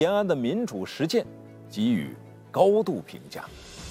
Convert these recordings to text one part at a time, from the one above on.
延安的民主实践给予高度评价。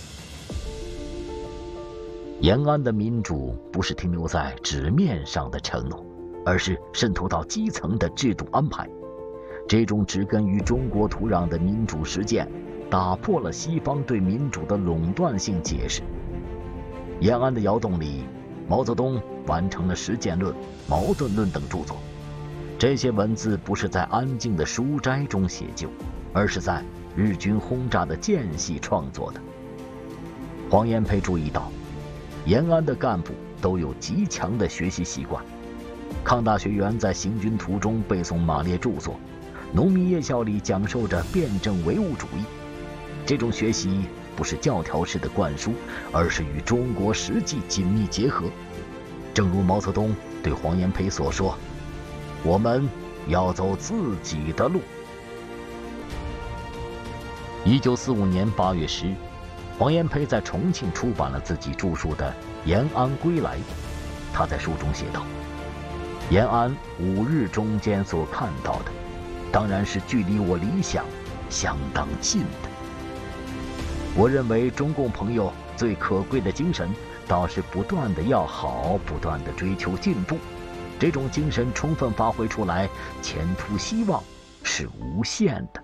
延安的民主不是停留在纸面上的承诺，而是渗透到基层的制度安排。这种植根于中国土壤的民主实践，打破了西方对民主的垄断性解释。延安的窑洞里，毛泽东完成了《实践论》《矛盾论》等著作。这些文字不是在安静的书斋中写就，而是在日军轰炸的间隙创作的。黄炎培注意到，延安的干部都有极强的学习习惯。抗大学员在行军途中背诵马列著作，农民夜校里讲授着辩证唯物主义。这种学习不是教条式的灌输，而是与中国实际紧密结合。正如毛泽东对黄炎培所说，我们要走自己的路。1945年8月10日，黄炎培在重庆出版了自己著述的《延安归来》。他在书中写道：延安5日中间所看到的，当然是距离我理想相当近的。我认为中共朋友最可贵的精神，倒是不断的要好，不断的追求进步。这种精神充分发挥出来，前途希望是无限的。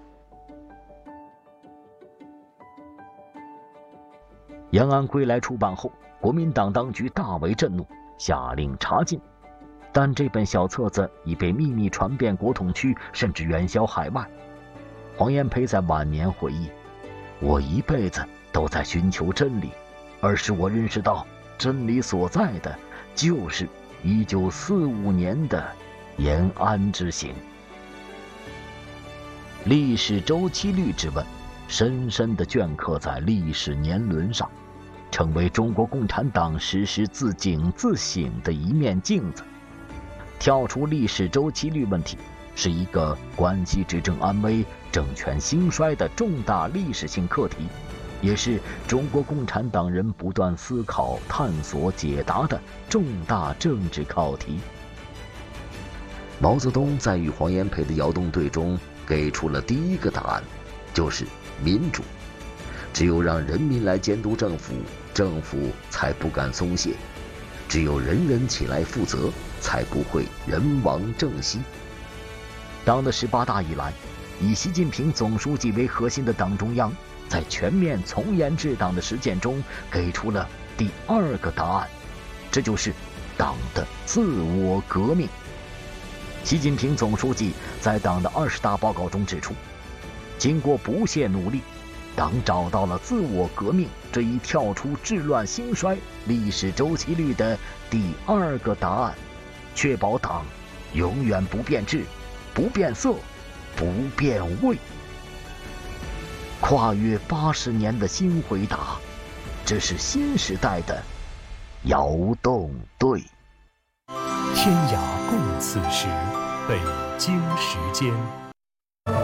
延安归来出版后，国民党当局大为震怒，下令查禁。但这本小册子已被秘密传遍国统区，甚至远销海外。黄炎培在晚年回忆，我一辈子都在寻求真理，而使我认识到真理所在的就是1945年的延安之行。历史周期率之问深深地镌刻在历史年轮上，成为中国共产党时时自警自省的一面镜子。跳出历史周期率问题，是一个关系执政安危、政权兴衰的重大历史性课题，也是中国共产党人不断思考、探索、解答的重大政治考题。 毛泽东在与黄炎培的窑洞对中给出了第一个答案，就是民主。只有让人民来监督政府，政府才不敢松懈；只有人人起来负责，才不会人亡政息。 党的18大以来，以习近平总书记为核心的党中央，在全面从严治党的实践中，给出了第2个答案，这就是党的自我革命。习近平总书记在党的20大报告中指出，经过不懈努力，党找到了自我革命这一跳出治乱兴衰历史周期率的第2个答案，确保党永远不变质、不变色、不变味。跨越80年的新回答，这是新时代的窑洞队。 天涯共此时，北京时间。